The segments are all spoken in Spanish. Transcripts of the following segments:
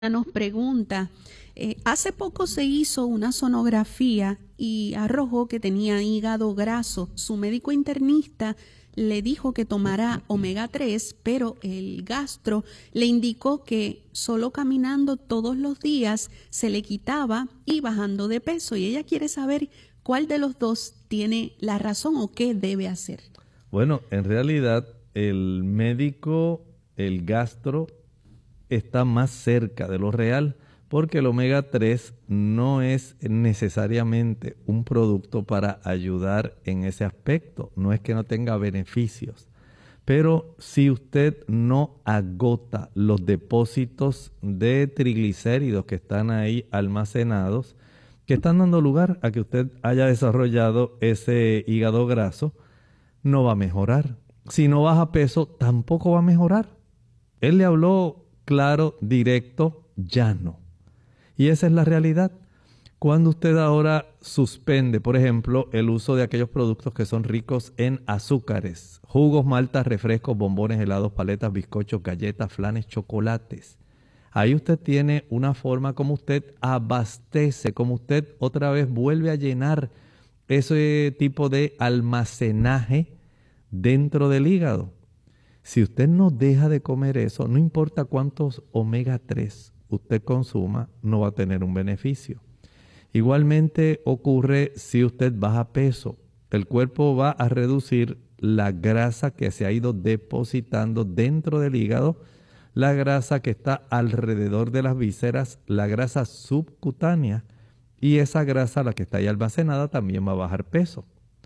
nos pregunta, hace poco se hizo una sonografía y arrojó que tenía hígado graso. Su médico internista le dijo que tomara omega 3, pero el gastro le indicó que solo caminando todos los días se le quitaba y bajando de peso. Y ella quiere saber cuál de los dos tiene la razón o qué debe hacer. Bueno, en realidad el médico, el gastro, está más cerca de lo real, porque el omega 3 no es necesariamente un producto para ayudar en ese aspecto, no es que no tenga beneficios, pero si usted no agota los depósitos de triglicéridos que están ahí almacenados, que están dando lugar a que usted haya desarrollado ese hígado graso, no va a mejorar. Si no baja peso, tampoco va a mejorar. Él le habló claro, directo, llano. Y esa es la realidad. Cuando usted ahora suspende, por ejemplo, el uso de aquellos productos que son ricos en azúcares, jugos, maltas, refrescos, bombones, helados, paletas, bizcochos, galletas, flanes, chocolates. Ahí usted tiene una forma como usted abastece, como usted otra vez vuelve a llenar ese tipo de almacenaje dentro del hígado. Si usted no deja de comer eso, no importa cuántos omega 3 usted consuma, no va a tener un beneficio. Igualmente ocurre si usted baja peso. El cuerpo va a reducir la grasa que se ha ido depositando dentro del hígado, la grasa que está alrededor de las vísceras, la grasa subcutánea, y esa grasa, la que está ahí almacenada, también va a bajar peso.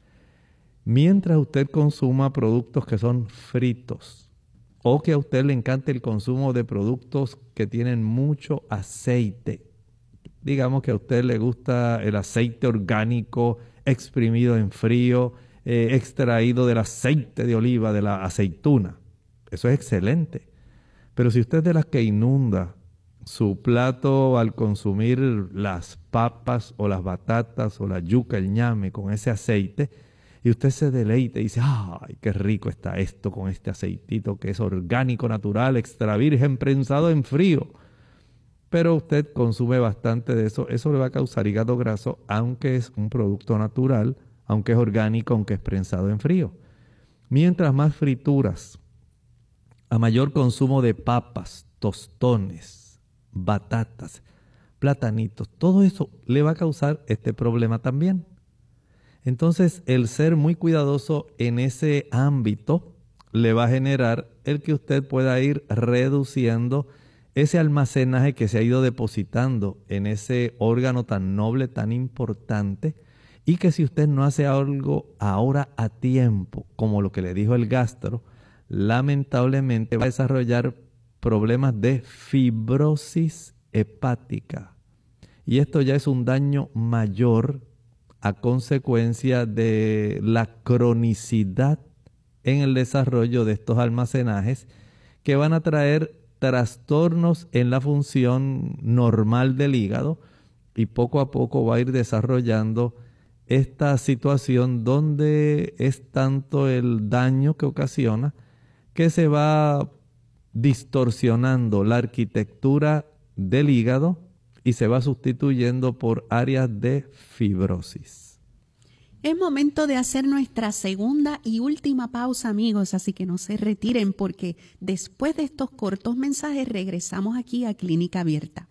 Mientras usted consuma productos que son fritos o que a usted le encante el consumo de productos que tienen mucho aceite, digamos que a usted le gusta el aceite orgánico exprimido en frío, extraído del aceite de oliva, de la aceituna, eso es excelente. Pero si usted es de las que inunda su plato al consumir las papas o las batatas o la yuca, el ñame con ese aceite, y usted se deleita y dice, ¡ay, qué rico está esto con este aceitito que es orgánico, natural, extra virgen, prensado en frío! Pero usted consume bastante de eso, eso le va a causar hígado graso, aunque es un producto natural, aunque es orgánico, aunque es prensado en frío. Mientras más frituras, a mayor consumo de papas, tostones, batatas, platanitos, todo eso le va a causar este problema también. Entonces, el ser muy cuidadoso en ese ámbito le va a generar el que usted pueda ir reduciendo ese almacenaje que se ha ido depositando en ese órgano tan noble, tan importante, y que si usted no hace algo ahora a tiempo, como lo que le dijo el gastro, lamentablemente va a desarrollar problemas de fibrosis hepática. Y esto ya es un daño mayor a consecuencia de la cronicidad en el desarrollo de estos almacenajes que van a traer trastornos en la función normal del hígado, y poco a poco va a ir desarrollando esta situación donde es tanto el daño que ocasiona que se va distorsionando la arquitectura del hígado y se va sustituyendo por áreas de fibrosis. Es momento de hacer nuestra segunda y última pausa, amigos, así que no se retiren porque después de estos cortos mensajes regresamos aquí a Clínica Abierta.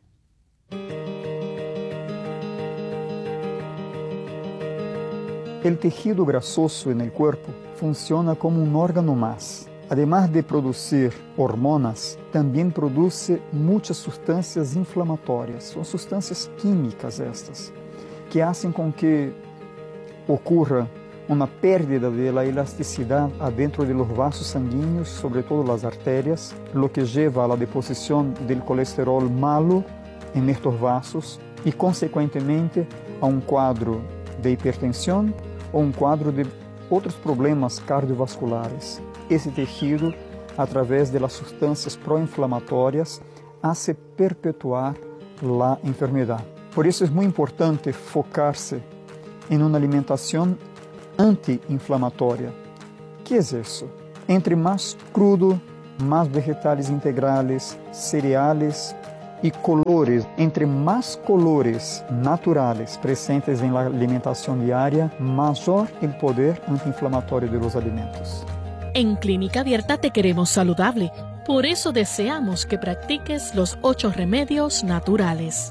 El tejido grasoso en el cuerpo funciona como un órgano más. Además de producir hormonas, también produce muchas sustancias inflamatorias. Son sustancias químicas estas, que hacen con que ocurra una pérdida de la elasticidad adentro de los vasos sanguíneos, sobre todo las arterias, lo que lleva a la deposición del colesterol malo en estos vasos y, consecuentemente, a un cuadro de hipertensión o un cuadro de otros problemas cardiovasculares. Esse tejido, através de las sustancias proinflamatórias, hace perpetuar la enfermedad. Por isso é muito importante focar-se em uma alimentação anti-inflamatória. Que é isso? Entre mais crudo, mais vegetais integrais, cereais y colores. Entre más colores naturales presentes en la alimentación diaria, mayor el poder antiinflamatorio de los alimentos. En Clínica Abierta te queremos saludable. Por eso deseamos que practiques los 8 remedios naturales.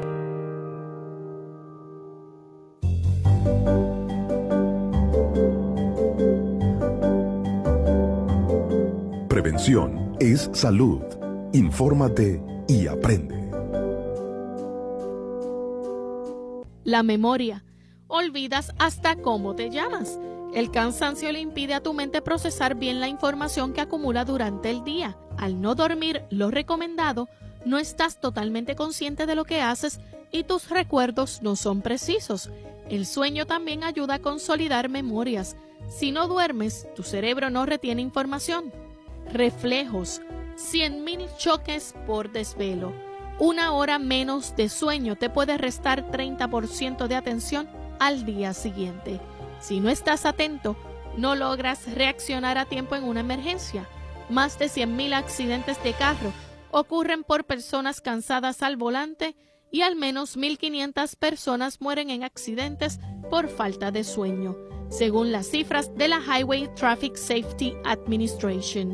Prevención es salud. Infórmate y aprende. La memoria. Olvidas hasta cómo te llamas. El cansancio le impide a tu mente procesar bien la información que acumula durante el día. Al no dormir lo recomendado, no estás totalmente consciente de lo que haces y tus recuerdos no son precisos. El sueño también ayuda a consolidar memorias. Si no duermes, tu cerebro no retiene información. Reflejos. 100,000 choques por desvelo. 1 hora menos de sueño te puede restar 30% de atención al día siguiente. Si no estás atento, no logras reaccionar a tiempo en una emergencia. Más de 100,000 accidentes de carro ocurren por personas cansadas al volante y al menos 1,500 personas mueren en accidentes por falta de sueño, según las cifras de la Highway Traffic Safety Administration.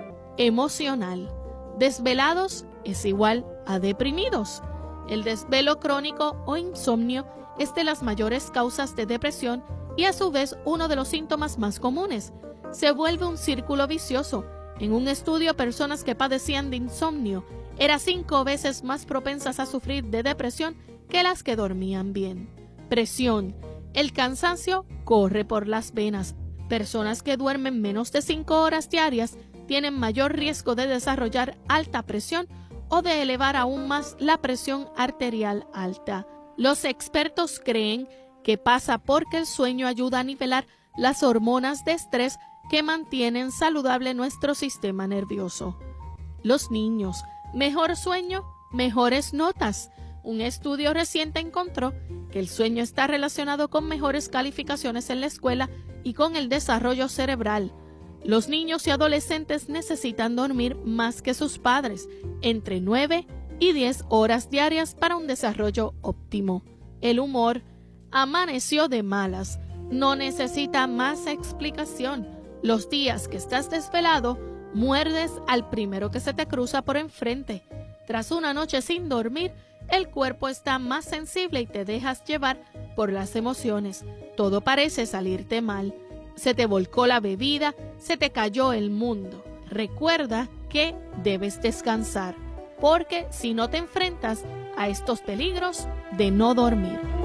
Emocional. Desvelados es igual a deprimidos. El desvelo crónico o insomnio es de las mayores causas de depresión y a su vez uno de los síntomas más comunes. Se vuelve un círculo vicioso. En un estudio, personas que padecían de insomnio eran 5 veces más propensas a sufrir de depresión que las que dormían bien. Presión. El cansancio corre por las venas. Personas que duermen menos de 5 horas diarias tienen mayor riesgo de desarrollar alta presión o de elevar aún más la presión arterial alta. Los expertos creen que pasa porque el sueño ayuda a nivelar las hormonas de estrés que mantienen saludable nuestro sistema nervioso. Los niños, mejor sueño, mejores notas. Un estudio reciente encontró que el sueño está relacionado con mejores calificaciones en la escuela y con el desarrollo cerebral. Los niños y adolescentes necesitan dormir más que sus padres, entre 9 y 10 horas diarias para un desarrollo óptimo. El humor. Amaneció de malas. No necesita más explicación. Los días que estás desvelado, muerdes al primero que se te cruza por enfrente. Tras una noche sin dormir, el cuerpo está más sensible y te dejas llevar por las emociones. Todo parece salirte mal. Se te volcó la bebida, se te cayó el mundo. Recuerda que debes descansar, porque si no te enfrentas a estos peligros de no dormir.